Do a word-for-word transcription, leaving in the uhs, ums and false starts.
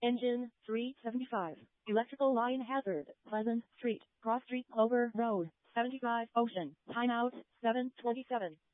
Engine three seventy-five. Electrical line hazard. Pleasant Street. Cross Street Clover Road. seventy-five Ocean. Timeout seven twenty-seven.